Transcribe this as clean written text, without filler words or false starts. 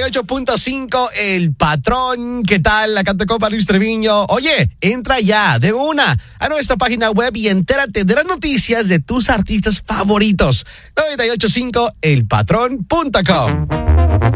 98.5, El Patrón. ¿Qué tal? La canta compa Luis Treviño. Oye, entra ya de una a nuestra página web y entérate de las noticias de tus artistas favoritos. 98.5elpatrón.com.